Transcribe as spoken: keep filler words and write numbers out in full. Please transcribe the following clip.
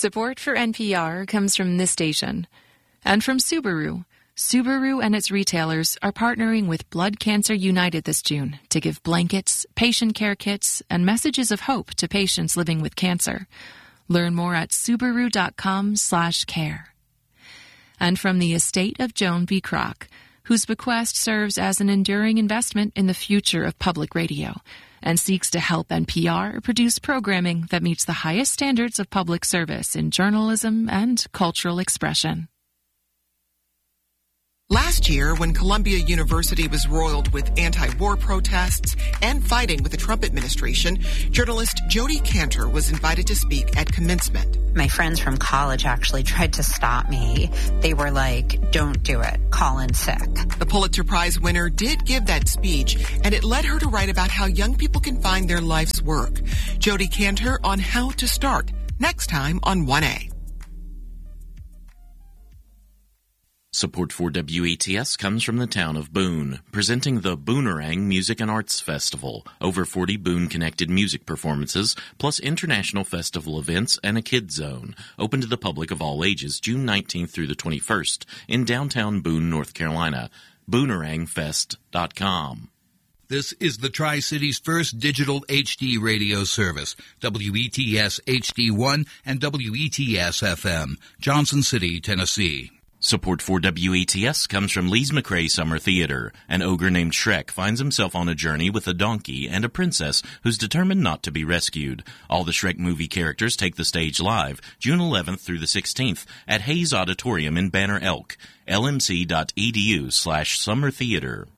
Support for N P R comes from this station and from Subaru. Subaru and its retailers are partnering with Blood Cancer United this June to give blankets, patient care kits, and messages of hope to patients living with cancer. Learn more at Subaru.com slash care. And from the estate of Joan B. Kroc, whose bequest serves as an enduring investment in the future of public radio and seeks to help N P R produce programming that meets the highest standards of public service in journalism and cultural expression. Last year, when Columbia University was roiled with anti-war protests and fighting with the Trump administration, journalist Jodi Kantor was invited to speak at commencement. My friends from college actually tried to stop me. They were like, don't do it. Call in sick. The Pulitzer Prize winner did give that speech, and it led her to write about how young people can find their life's work. Jodi Kantor on how to start, next time on one A. Support for W E T S comes from the town of Boone, presenting the Boonerang Music and Arts Festival. Over forty Boone-connected music performances, plus international festival events and a kids zone. Open to the public of all ages June nineteenth through the twenty-first in downtown Boone, North Carolina. Boonerang Fest dot com. This is the Tri-City's first digital H D radio service, W E T S H D one and W E T S F M, Johnson City, Tennessee. Support for W E T S comes from Lee's McRae Summer Theater. An ogre named Shrek finds himself on a journey with a donkey and a princess who's determined not to be rescued. All the Shrek movie characters take the stage live, June eleventh through the sixteenth, at Hayes Auditorium in Banner Elk. L M C dot E D U slash summer theater.